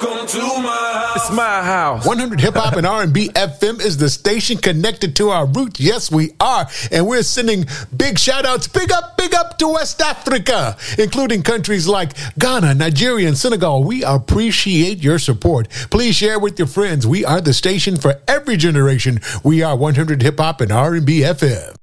It's my house. 100 Hip Hop and R&B FM is the station connected to our roots. Yes, we are. And we're sending big shout outs, big up to West Africa, including countries like Ghana, Nigeria, and Senegal. We appreciate your support. Please share with your friends. We are the station for every generation. We are 100 Hip Hop and R&B FM.